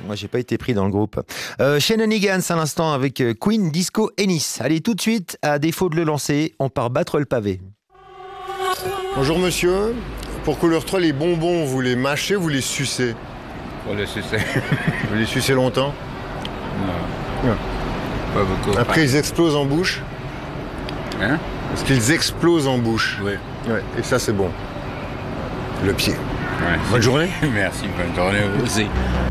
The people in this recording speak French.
Moi, j'ai pas été pris dans le groupe. Shenanigans à l'instant avec Queen, Disco et Nice. Allez, tout de suite, à défaut de le lancer, on part battre le pavé. Bonjour monsieur, pour couleur 3, les bonbons, vous les mâchez, vous les sucez? Pour le succès. Vous les sucez longtemps? Non. Pas beaucoup. Après, ils explosent en bouche? Hein? Parce qu'ils explosent en bouche. Oui. Ouais, et ça, c'est bon. Le pied. Ouais. Bonne journée. Merci, bonne journée à vous aussi.